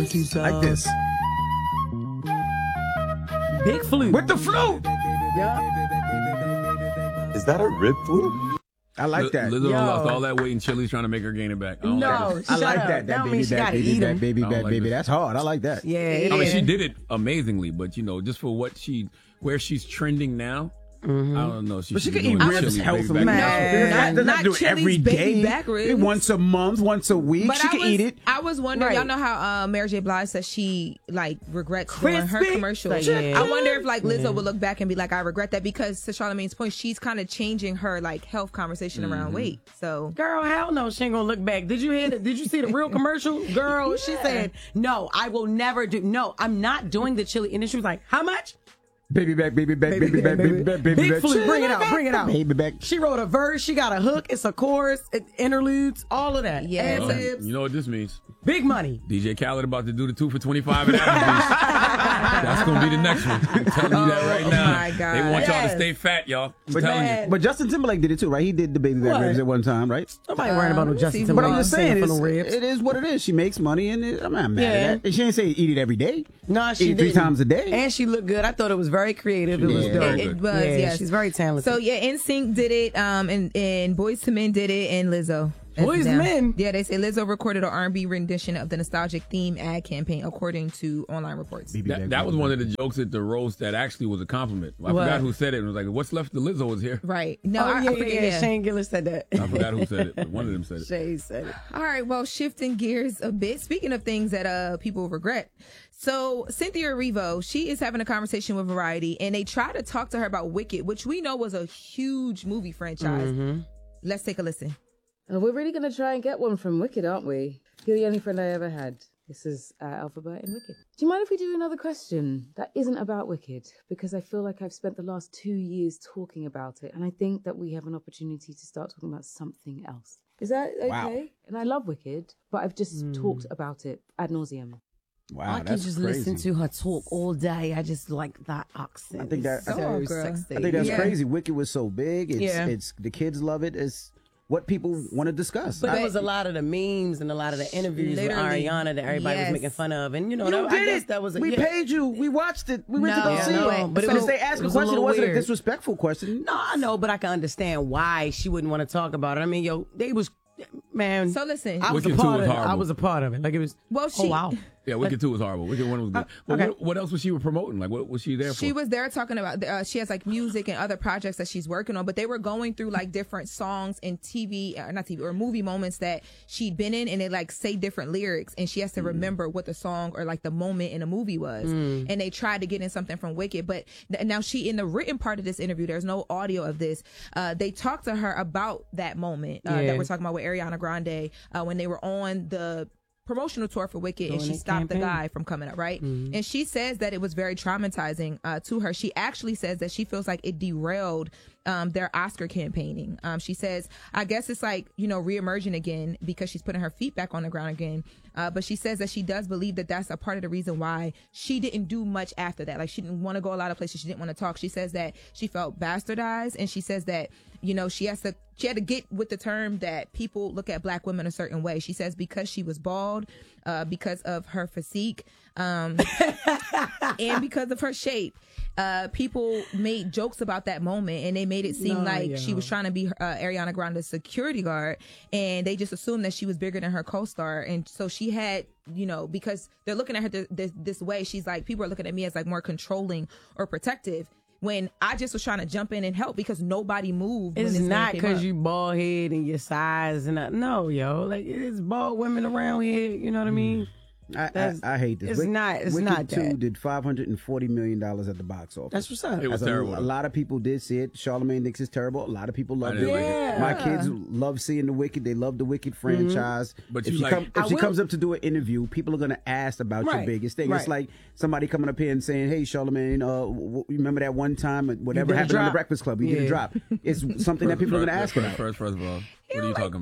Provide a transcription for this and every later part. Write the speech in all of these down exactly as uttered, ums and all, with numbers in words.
Like this. Big flute. With the flute. Yeah. Is that a rib flute? I like that. Lizzo Yo. lost all that weight and Chili's trying to make her gain it back. I don't No, like I shut like up. that. That don't baby mean she back, gotta baby eat back, 'em. baby I don't back, like baby. this. That's hard. I like that. Yeah, it. it I mean, is. she did it amazingly, but you know, just for what she, where she's trending now, I don't know. She But she should can be eat doing ribs Chili's healthily. baby back. Man. That doesn't have to do it Chili's every baby day. back ribs. Once a month, once a week. But she I can was, eat it. I was wondering, Right. y'all know how uh, Mary J. Blige says she like regrets doing her Crispy? commercial. Like, yeah. I wonder if like Lizzo would look back and be like, I regret that, because to Charlamagne's point, she's kind of changing her like health conversation Mm-hmm. around weight. So Girl, hell no, she ain't gonna look back. Did you hear that? Did you see the real commercial? Girl, she said, no, I will never do, no, I'm not doing the chili. And then she was like, how much? Baby back, baby back, baby back, baby back, baby Big back. flute, bring it out, bring it out. Baby back. She wrote a verse, she got a hook, it's a chorus, it, interludes, all of that. Yeah. Ad Oh, libs, you know what this means? big money. D J Khaled about to do the two for twenty-five at Applebee's. That's going to be the next one. I'm telling you that right Oh, now. my God. They want y'all to Yes. stay fat, y'all. I'm But, telling man. you. but Justin Timberlake did it too, right? He did the baby back What? ribs at one time, right? Nobody worrying about no Um, Justin see, But Timberlake. I'm just saying, for it's, no ribs. it is what it is. She makes money, and it, I'm not mad Yeah. at that. She didn't say eat it every day. No, she Eat it three didn't. times a day. And she looked good. I thought it was very creative. It was Yeah. dope. it, it was, yeah, yes. she's very talented. So yeah, N Sync did it, um, and and Boyz two Men did it, and Lizzo. as Boyz them. two Men? Yeah, they say Lizzo recorded an R and B rendition of the nostalgic theme ad campaign, according to online reports. Baby back, That, that baby was back. one of the jokes at the roast that actually was a compliment. I What? forgot who said it. It was like, what's left of Lizzo was here. Right? No, oh, I, yeah, I forget. yeah, yeah. Shane Gillis said that. I forgot who said it, but one of them said it. Shay said it. All right, well, shifting gears a bit. Speaking of things that uh people regret. So Cynthia Erivo, she is having a conversation with Variety, and they try to talk to her about Wicked, which we know was a huge movie franchise. Mm-hmm. Let's take a listen. Uh, we're really going to try and get one from Wicked, aren't we? You're the only friend I ever had. This is uh, Alphabet and Wicked. Do you mind if we do another question that isn't about Wicked? Because I feel like I've spent the last two years talking about it, and I think that we have an opportunity to start talking about something else. Is that okay? Wow. And I love Wicked, but I've just talked about it ad nauseum. Wow, I can that's just crazy. listen to her talk all day. I just like that accent. I think that- It's I so think- sexy. I think that's Yeah. crazy. Wicked was so big. It's, Yeah. it's the kids love it. It's what people want to discuss. But I- there was a lot of the memes and a lot of the interviews Literally. with Ariana that everybody Yes. was making fun of, and you know, you that, did I guess it. that was a, we yeah. paid you. We watched it. We went No, to go yeah, see no, it. but it But was- if they asked it a was a question, it little wasn't a weird. disrespectful question. No, I know, but I can understand why she wouldn't want to talk about it. I mean, yo, they was, man. So listen. I was Wicked a two part was of it. I horrible. was a part of it. Like it was. Well, oh she- wow. Yeah, Wicked two was horrible. Wicked one was good. But okay. what, what else was she promoting? Like, what was she there for? She was there talking about, uh, she has like music and other projects that she's working on, but they were going through like different songs and T V, or not T V, or movie moments that she'd been in, and they like say different lyrics, and she has to remember what the song or like the moment in a movie was. And they tried to get in something from Wicked, but th- now she, in the written part of this interview, there's no audio of this. Uh, they talked to her about that moment uh, Yeah. that we're talking about with Ariana Grande uh, when they were on the promotional tour for Wicked, and Doing she the stopped the campaign. guy from coming up, right? And she says that it was very traumatizing uh, to her. She actually says that she feels like it derailed um, their Oscar campaigning. Um, she says, I guess it's like, you know, reemerging again because she's putting her feet back on the ground again. Uh, but she says that she does believe that that's a part of the reason why she didn't do much after that. Like, she didn't want to go a lot of places. She didn't want to talk. She says that she felt bastardized, and she says that, you know, she has to, she had to get with the term that people look at black women a certain way. She says because she was bald, uh, because of her physique, um, and because of her shape, uh, people made jokes about that moment, and they made it seem No, like yo. she was trying to be uh, Ariana Grande's security guard, and they just assumed that she was bigger than her co-star, and so she had, you know, because they're looking at her th- this, this way, she's like, people are looking at me as like more controlling or protective, when I just was trying to jump in and help because nobody moved. when It's this man not came because up. you bald head and your size and that. No, yo, like it's bald women around here. You know what I mean? I, I, That's- I hate this. it's Wick- not- it's Wicked not two that. did five hundred forty million dollars at the box office. That's what's up. It was As a, terrible. A lot of people did see it. Charlamagne thinks it's terrible. A lot of people loved I it. didn't like it. Yeah. My kids love seeing the Wicked. They love the Wicked franchise. But if you she, like- come, I if she will- comes up to do an interview, people are going to ask about your Right. biggest thing. It's Right. like somebody coming up here and saying, "Hey, Charlamagne, uh, w- w- remember that one time? Whatever did a happened on the drop." Breakfast Club, you did a Yeah. drop." It's something that people are going to ask first, about. First, first of all, what are you talking about?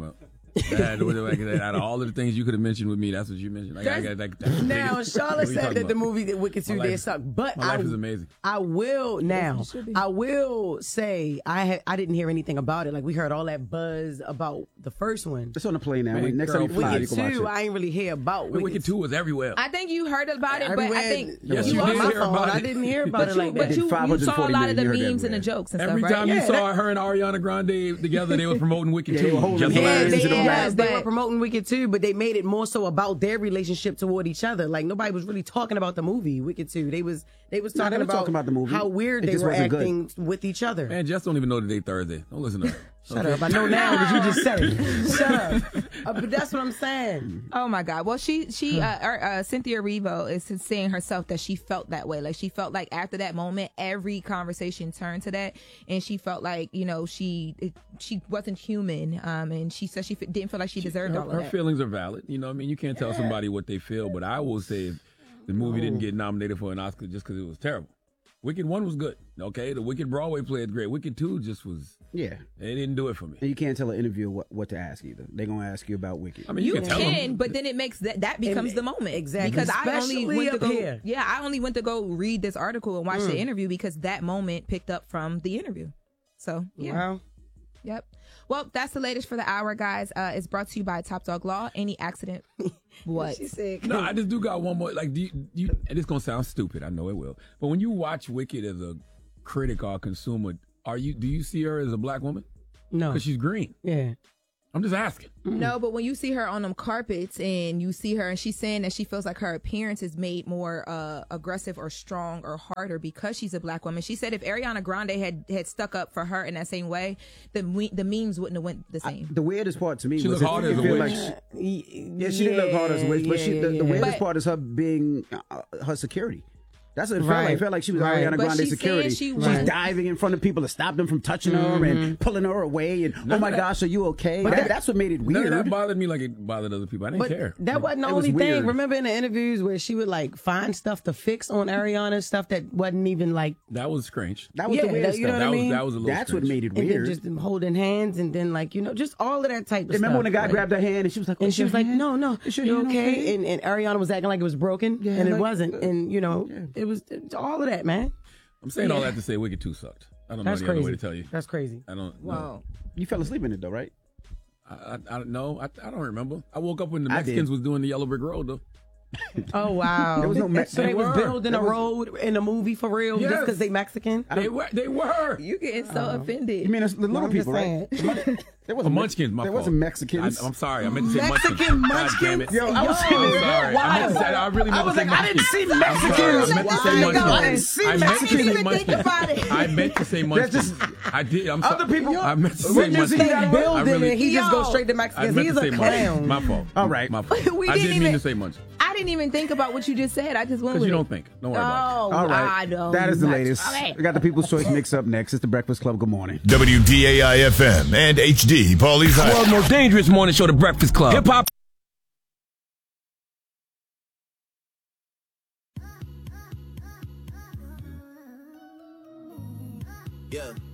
That, like, out of all of the things you could have mentioned with me, that's what you mentioned. Like, I got, like, that's Now, crazy. Charlotte What are you said talking that the about? movie that Wicked two My life did is- suck, but my I, life is amazing. I will now. should be. I will say I had I didn't hear anything about it. Like we heard all that buzz about the first one. It's on the plane now. Man, Next girl, time you fly, you Wicked can watch two, it. I ain't really hear about But Wicked, Wicked two was everywhere. I think you heard about it, but I Everywhere- think Yes, you you on did my hear phone. about I it. didn't hear about but it you, like but that. you, you saw a five hundred forty lot of the million, you heard memes and the everywhere. jokes and Every stuff, right? time you Yeah, saw that- her and Ariana Grande together, they were promoting Wicked Yeah, they two. were holding Just hands Yeah, like- and they, all yes, that. they were promoting Wicked two, but they made it more so about their relationship toward each other. Like nobody was really talking about the movie Wicked two. They was they was Nah, talking they were about, talking about the movie. how weird It they just were wasn't good. acting with each other. Man, Jess don't even know today Thursday. Don't listen to her. Shut up! I know now because you just said it. Shut up! Uh, but that's what I'm saying. Oh my God! Well, she she uh, er, uh, Cynthia Erivo is saying herself that she felt that way. Like she felt like after that moment, every conversation turned to that, and she felt like you know she it, she wasn't human. Um, and she said she f- didn't feel like she deserved Her, all of her that. feelings are valid. You know what I mean? You can't tell somebody what they feel, but I will say if the movie didn't get nominated for an Oscar just because it was terrible. Wicked one was good. Okay, the Wicked Broadway play is great. Wicked two just was. Yeah. They didn't do it for me. And you can't tell an interviewer what, what to ask either. They're going to ask you about Wicked. I mean, you, You can tell can, them. but then it makes that that becomes And- the moment exactly. Because I only Especially went to up go, here. yeah, I only went to go read this article and watch Mm. the interview because that moment picked up from the interview. So yeah. Wow. Yep. Well, that's the latest for the hour, guys. Uh, it's brought to you by Top Dog Law. Any accident? What? She said, No, I just do got one more. Like, do you, you and it's gonna sound stupid. I know it will. But when you watch Wicked as a critic or a consumer, are you do you see her as a black woman? no. Because she's green. Yeah. I'm just asking. No, but when you see her on them carpets and you see her and she's saying that she feels like her appearance is made more uh, aggressive or strong or harder because she's a black woman. She said if Ariana Grande had, had stuck up for her in that same way, the me- the memes wouldn't have went the same. The weirdest part to me She was looked it- hard it as a feel witch. like she- yeah, she did look hard as a witch, but she, yeah, the, the yeah. weirdest But- part is her being uh, her security. That's what it felt Right. like. It felt like she was Right. Ariana But Grande she's security. saying she She's was- diving in front of people to stop them from touching her and pulling her away. And oh my that- gosh, are you okay? But That, that- that's what made it None of weird. that bothered me like it bothered other people. I didn't But care. that wasn't the It was only thing. weird. Remember in the interviews where she would like find stuff to fix on Ariana, stuff that wasn't even like, That was strange. That was Yeah, the weirdest that- you know stuff. what I that mean? was that was a little. That's what strange. made it and weird. then just them holding hands and then like, you know, just all of that type of stuff. Remember when the guy Like- grabbed her hand and she was like, and "What's she your was like, hand? no, no, Is your you hand okay? okay?" And, and Ariana was acting like it was broken, Yeah, and it like- wasn't. And, you know, it was it's all of that, man. I'm saying all that to say Wicked two sucked. I don't know That's any other way crazy. to tell you. That's crazy. I don't. Wow. know. You fell asleep in it though, right? I, I, I don't know. I, I don't remember. I woke up when the I Mexicans did. was doing the Yellow Brick Road though. Oh, wow. There was no Mex- So they, They was were. building There a was- road in a movie for real Yes. just because they Mexican? They were. They were. You getting so offended. You mean it's the little I'm just people, right? There Oh, wasn't Munchkins, my There fault. wasn't Mexicans. I, I'm sorry. I meant to say Mexican Munchkins. God damn it. Munchkins? Yo, I was Yo, sitting I'm there. sorry. I, meant to say, I really meant I was to say like, I didn't see Munchkins. I'm sorry. Mexicans. I meant to say Why? Munchkins. I didn't see I meant to Mexicans. say I didn't even think Munchkins. about it. I meant to say That's just- Munchkins. I did. I'm sorry. Other people- I meant to say Witness, Munchkins. he got I building really- and he just Yo. goes straight to I Mexicans. meant He's to say a Munchkins. clown. My fault. All right. My fault. We I didn't didn't mean even- to say Munchkins. I didn't even think about what you just said. I just went Because with you it. don't think. Don't worry about Oh, All right. I know. That is the Not- latest. Okay. We got the People's Choice mix up next. It's the Breakfast Club. Good morning. W D A I F M and H D Paulie's High. World's most dangerous morning show, The Breakfast Club. Hip hop. Yeah.